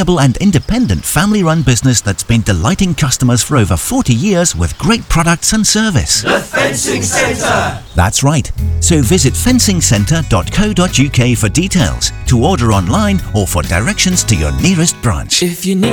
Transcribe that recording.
reliable and independent family-run business that's been delighting customers for over 40 years with great products and service. The Fencing Centre! That's right. So visit fencingcentre.co.uk for details, to order online or for directions to your nearest branch. If you need